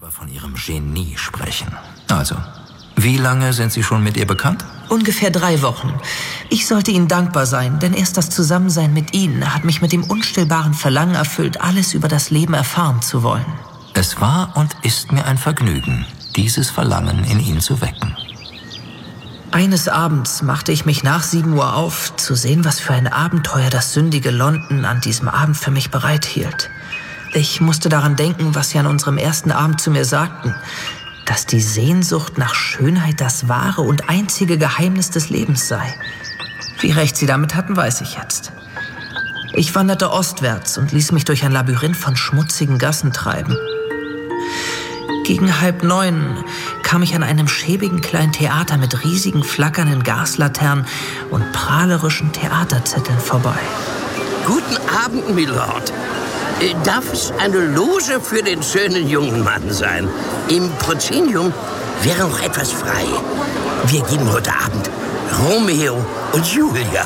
lieber von Ihrem Genie sprechen. Also, wie lange sind Sie schon mit ihr bekannt? Ungefähr 3 Wochen. Ich sollte Ihnen dankbar sein, denn erst das Zusammensein mit Ihnen hat mich mit dem unstillbaren Verlangen erfüllt, alles über das Leben erfahren zu wollen. Es war und ist mir ein Vergnügen, dieses Verlangen in Ihnen zu wecken. Eines Abends machte ich mich nach 7 Uhr auf, zu sehen, was für ein Abenteuer das sündige London an diesem Abend für mich bereithielt. Ich musste daran denken, was Sie an unserem ersten Abend zu mir sagten, dass die Sehnsucht nach Schönheit das wahre und einzige Geheimnis des Lebens sei. Wie recht Sie damit hatten, weiß ich jetzt. Ich wanderte ostwärts und ließ mich durch ein Labyrinth von schmutzigen Gassen treiben. Gegen 8:30 kam ich an einem schäbigen kleinen Theater mit riesigen flackernden Gaslaternen und prahlerischen Theaterzetteln vorbei. Guten Abend, Milord. Darf es eine Loge für den schönen jungen Mann sein? Im Proszenium wäre noch etwas frei. Wir geben heute Abend Romeo und Julia.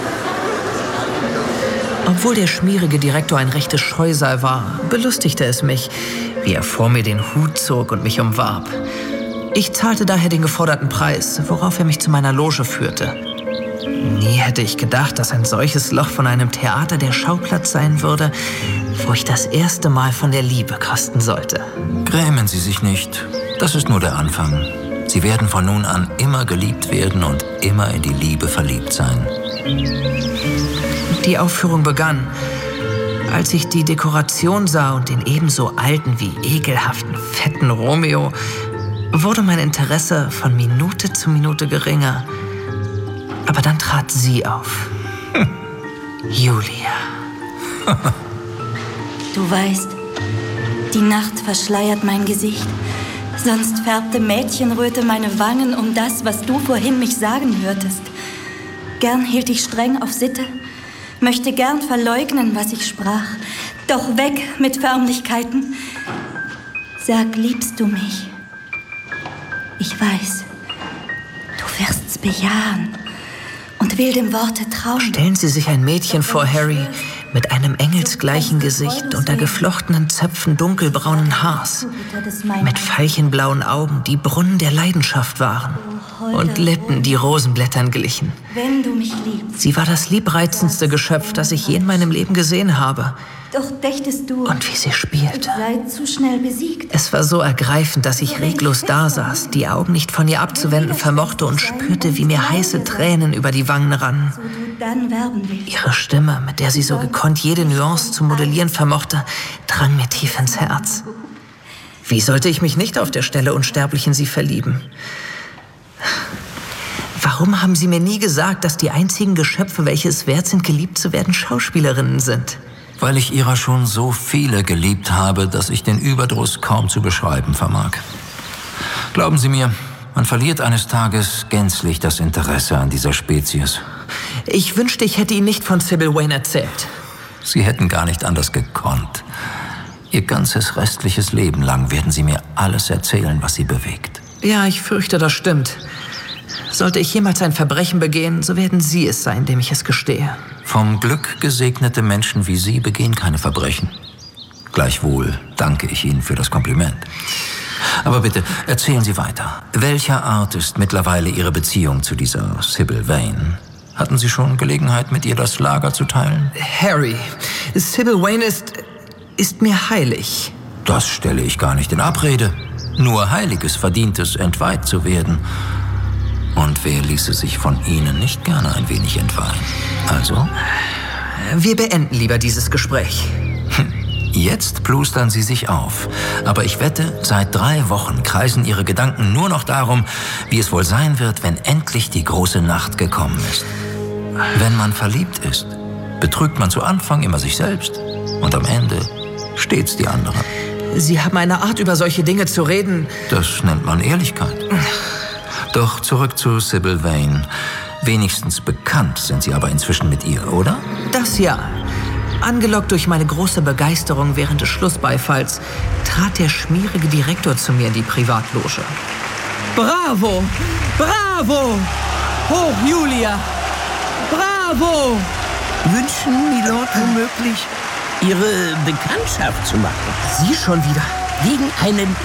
Obwohl der schmierige Direktor ein rechtes Scheusal war, belustigte es mich, wie er vor mir den Hut zog und mich umwarb. Ich zahlte daher den geforderten Preis, worauf er mich zu meiner Loge führte. Nie hätte ich gedacht, dass ein solches Loch von einem Theater der Schauplatz sein würde, wo ich das erste Mal von der Liebe kosten sollte. Grämen Sie sich nicht. Das ist nur der Anfang. Sie werden von nun an immer geliebt werden und immer in die Liebe verliebt sein. Die Aufführung begann. Als ich die Dekoration sah und den ebenso alten wie ekelhaften, fetten Romeo, wurde mein Interesse von Minute zu Minute geringer. Aber dann trat sie auf. Julia. Du weißt, die Nacht verschleiert mein Gesicht. Sonst färbte Mädchenröte meine Wangen um das, was du vorhin mich sagen hörtest. Gern hielt ich streng auf Sitte, möchte gern verleugnen, was ich sprach. Doch weg mit Förmlichkeiten. Sag, liebst du mich? Ich weiß, du wirst's bejahen und will dem Worte trauen. Stellen Sie sich ein Mädchen vor, Harry, mit einem engelsgleichen Gesicht unter geflochtenen Zöpfen dunkelbraunen Haars, mit veilchenblauen Augen, die Brunnen der Leidenschaft waren, und Lippen, die Rosenblättern glichen. Wenn du mich liebst. Sie war das liebreizendste Geschöpf, das ich je in meinem Leben gesehen habe. Doch dächtest du, und wie sie spielte. sei zu schnell besiegt. Es war so ergreifend, dass ich reglos dasaß, die Augen nicht von ihr abzuwenden vermochte und spürte, wie mir heiße Tränen über die Wangen rannen. So du dann werben willst. Ihre Stimme, mit der sie so gekonnt jede Nuance zu modellieren vermochte, drang mir tief ins Herz. Wie sollte ich mich nicht auf der Stelle unsterblich in sie verlieben? Warum haben Sie mir nie gesagt, dass die einzigen Geschöpfe, welche es wert sind, geliebt zu werden, Schauspielerinnen sind? Weil ich ihrer schon so viele geliebt habe, dass ich den Überdruss kaum zu beschreiben vermag. Glauben Sie mir, man verliert eines Tages gänzlich das Interesse an dieser Spezies. Ich wünschte, ich hätte Ihnen nicht von Sybil Wayne erzählt. Sie hätten gar nicht anders gekonnt. Ihr ganzes restliches Leben lang werden Sie mir alles erzählen, was Sie bewegt. Ja, ich fürchte, das stimmt. Sollte ich jemals ein Verbrechen begehen, so werden Sie es sein, dem ich es gestehe. Vom Glück gesegnete Menschen wie Sie begehen keine Verbrechen. Gleichwohl danke ich Ihnen für das Kompliment. Aber bitte, erzählen Sie weiter. Welcher Art ist mittlerweile Ihre Beziehung zu dieser Sybil Wayne? Hatten Sie schon Gelegenheit, mit ihr das Lager zu teilen? Harry, Sybil Wayne ist mir heilig. Das stelle ich gar nicht in Abrede. Nur Heiliges verdient es, entweiht zu werden. Und wer ließe sich von Ihnen nicht gerne ein wenig entweihen? Also? Wir beenden lieber dieses Gespräch. Jetzt plustern Sie sich auf. Aber ich wette, seit 3 Wochen kreisen Ihre Gedanken nur noch darum, wie es wohl sein wird, wenn endlich die große Nacht gekommen ist. Wenn man verliebt ist, betrügt man zu Anfang immer sich selbst und am Ende stets die anderen. Sie haben eine Art, über solche Dinge zu reden. Das nennt man Ehrlichkeit. Doch zurück zu Sybil Wayne. Wenigstens bekannt sind Sie aber inzwischen mit ihr, oder? Das ja. Angelockt durch meine große Begeisterung während des Schlussbeifalls, trat der schmierige Direktor zu mir in die Privatloge. Bravo! Bravo! Hoch, Julia! Bravo! Wünschen Milord womöglich, Ihre Bekanntschaft zu machen? Sie schon wieder? Wegen einem